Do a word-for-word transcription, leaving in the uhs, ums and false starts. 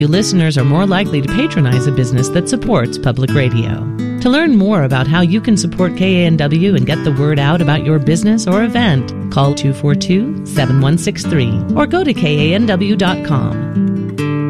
listeners are more likely to patronize a business that supports public radio. To learn more about how you can support K A N W and get the word out about your business or event, call two four two, seven one six three or go to K A N W dot com.